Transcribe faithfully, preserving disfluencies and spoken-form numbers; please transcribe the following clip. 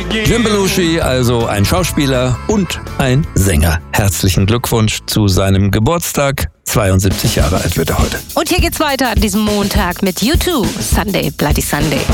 Jim Belushi, also ein Schauspieler und ein Sänger. Herzlichen Glückwunsch zu seinem Geburtstag. zweiundsiebzig Jahre alt wird er heute. Und hier geht's weiter an diesem Montag mit U zwei, Sunday, Bloody Sunday.